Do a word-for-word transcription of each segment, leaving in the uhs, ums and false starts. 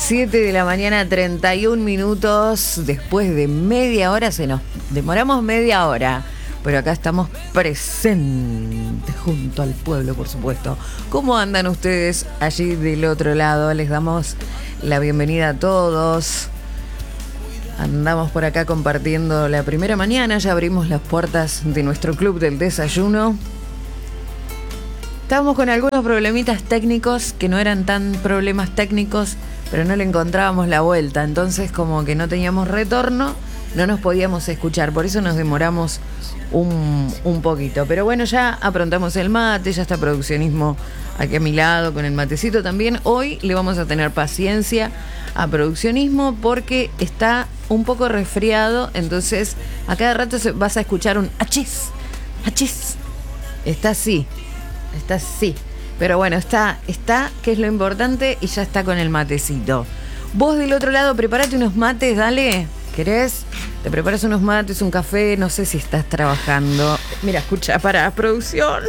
siete de la mañana, treinta y un minutos. Después de media hora, se nos demoramos media hora, pero acá estamos presentes junto al pueblo, por supuesto. ¿Cómo andan ustedes allí del otro lado? Les damos la bienvenida a todos. Andamos por acá compartiendo la primera mañana. Ya abrimos las puertas de nuestro club del desayuno. Estábamos con algunos problemitas técnicos que no eran tan problemas técnicos, pero no le encontrábamos la vuelta. Entonces, como que no teníamos retorno, no nos podíamos escuchar. Por eso nos demoramos un, un poquito. Pero bueno, ya aprontamos el mate, ya está produccionismo aquí a mi lado con el matecito también. Hoy le vamos a tener paciencia a produccionismo porque está un poco resfriado. Entonces, a cada rato se, vas a escuchar un achis, achis. Está así. Está así, pero bueno, está, está, que es lo importante, y ya está con el matecito. Vos del otro lado, prepárate unos mates, dale. ¿Querés? Te preparas unos mates, un café, no sé si estás trabajando. Mira, escucha, para producción.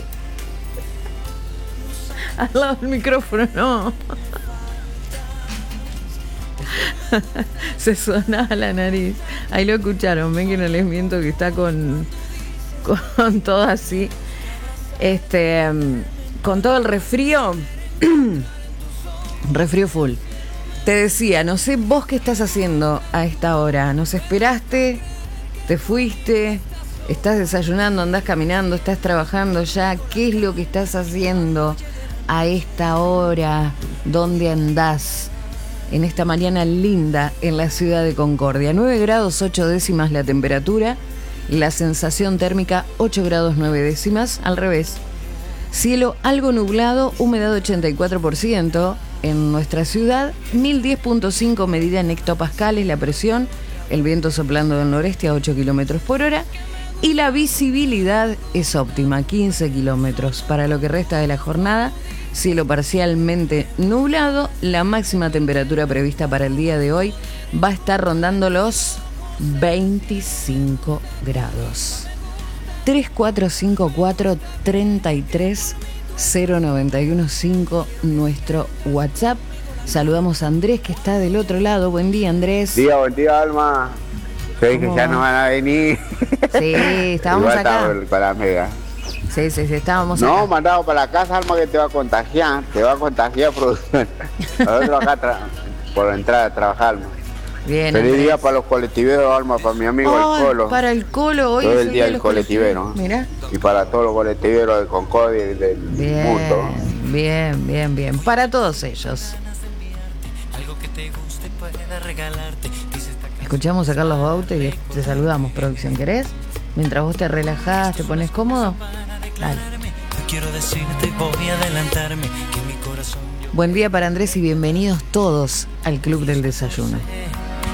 Al lado del micrófono, no. Se sonaba la nariz. Ahí lo escucharon, ven que no les miento que está con, con todo así. Este, con todo el resfrío, resfrío full. Te decía, no sé vos qué estás haciendo a esta hora. ¿Nos esperaste? ¿Te fuiste? ¿Estás desayunando? ¿Andás caminando? ¿Estás trabajando ya? ¿Qué es lo que estás haciendo a esta hora? ¿Dónde andás? En esta mañana linda en la ciudad de Concordia. nueve grados ocho décimas la temperatura. La sensación térmica ocho grados nueve décimas, al revés. Cielo algo nublado, humedad ochenta y cuatro por ciento en nuestra ciudad, mil diez punto cinco medida en hectopascales la presión, el viento soplando del noreste a ocho kilómetros por hora y la visibilidad es óptima, quince kilómetros. Para lo que resta de la jornada, cielo parcialmente nublado, la máxima temperatura prevista para el día de hoy va a estar rondando los veinticinco grados. Tres cuatro cinco cuatro, tres tres cero nueve uno cinco nuestro WhatsApp. Saludamos a Andrés que está del otro lado. Buen día, Andrés. Día, buen día, Alma. Sé que ya no van a venir. Sí, estábamos Igual acá. Para, para Mega. Sí, sí, sí, estábamos no, acá. No, mandado para la casa, Alma, que te va a contagiar. Te va a contagiar, producción. Nosotros acá tra- por entrar a trabajar, Alma. Bien, Feliz Andrés. día para los colectiveros, Alma, para mi amigo Oh, el Colo. Para el Colo hoy. Todo es el día del los colectivero. Mirá. Y para todos los colectiveros de Concordia y del Bien, mundo. bien, bien, bien. Para todos ellos. Escuchamos a Carlos Baute y te saludamos, producción. ¿Querés? Mientras vos te relajás, te pones cómodo. Dale. Buen día para Andrés y bienvenidos todos al Club del Desayuno.